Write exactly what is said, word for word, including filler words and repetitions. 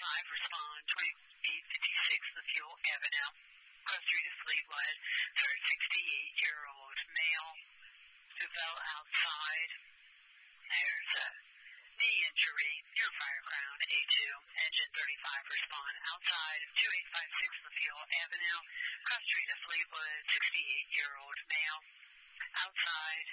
five, respond. twenty-eight fifty-six, LaFuel Avenue. Cross Street to Fleetwood. sixty-eight-year-old male who fell outside. There's a knee injury near Fireground, A two. Engine thirty-five, respond. Outside of twenty-eight fifty-six, LaFuel Avenue. Cross Street to Fleetwood. sixty-eight-year-old male outside